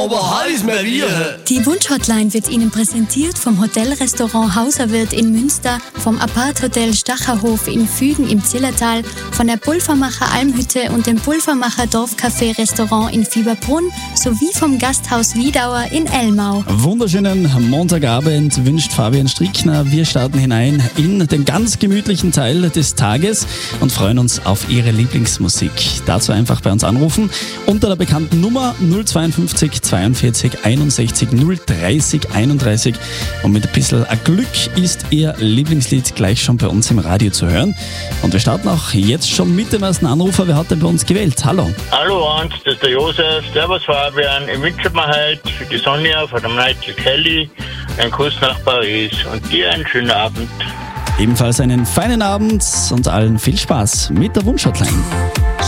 aber heiß mehr wie. Die Wunschhotline wird Ihnen präsentiert vom Hotelrestaurant Hauserwirt in Münster, vom Apart-Hotel Stacherhof in Fügen im Zillertal, von der Pulvermacher Almhütte und dem Pulvermacher Dorfcafé-Restaurant in Fieberbrunn sowie vom Gasthaus Wiedauer in Elmau. Wunderschönen Montagabend wünscht Fabian Strickner. Wir starten hinein in den ganz gemütlichen Teil des Tages und freuen uns auf Ihre Lieblingsmusik. Dazu einfach bei uns anrufen unter der bekannten Nummer 052 42 61 030 31 und mit ein bisschen Glück ist Ihr Lieblingslied gleich schon bei uns im Radio zu hören. Und wir starten auch jetzt schon mit dem ersten Anrufer. Wer hat denn bei uns gewählt? Hallo. Hallo Hans, das ist der Josef. Servus Fabian. Ich wünsche mir heute für die Sonja von dem Nigel Kelly einen Kuss nach Paris und dir einen schönen Abend. Ebenfalls einen feinen Abend und allen viel Spaß mit der Wunschhotline.